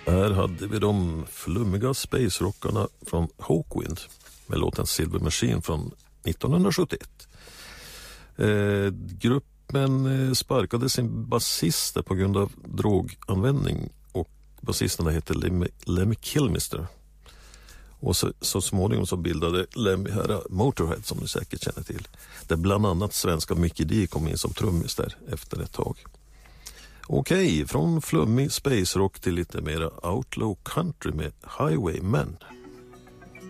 Här hade vi de flummiga space-rockarna från Hawkwind med låten Silver Machine från 1971. Gruppen sparkade sin basist på grund av droganvändning och basisten hette Lemmy Kilmister. Och så småningom så bildade Lemmy här Motorhead som du säkert känner till. Där bland annat svenska Mickey D kom in som trummis där efter ett tag. Okej, från flummig space rock till lite mera outlaw country med Highwaymen.